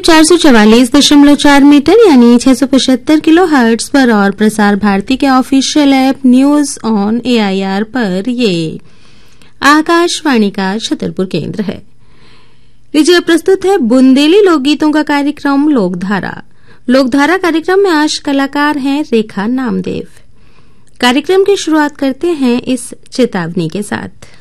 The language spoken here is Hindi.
444.4 मीटर यानी 675 किलो हर्ट्ज पर और प्रसार भारती के official app news on AIR पर ये आकाशवाणी का छतरपुर केंद्र है। लीजिए प्रस्तुत है बुंदेली लोकगीतों का कार्यक्रम लोकधारा। लोकधारा कार्यक्रम में आज कलाकार हैं रेखा नामदेव। कार्यक्रम की शुरुआत करते हैं इस चेतावनी के साथ।